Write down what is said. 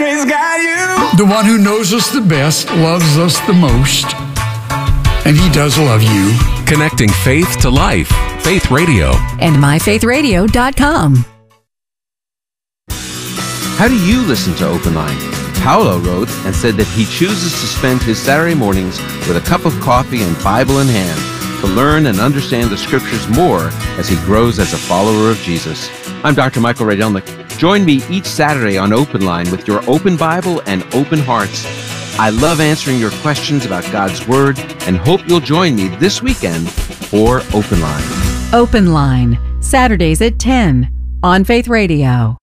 grace got you. The one who knows us the best loves us the most. And he does love you. Connecting faith to life. Faith Radio. And myfaithradio.com. How do you listen to Open Line? Paolo wrote and said that he chooses to spend his Saturday mornings with a cup of coffee and Bible in hand to learn and understand the Scriptures more as he grows as a follower of Jesus. I'm Dr. Michael Rydelnik. Join me each Saturday on Open Line with your open Bible and open hearts. I love answering your questions about God's Word and hope you'll join me this weekend for Open Line. Open Line, Saturdays at 10 on Faith Radio.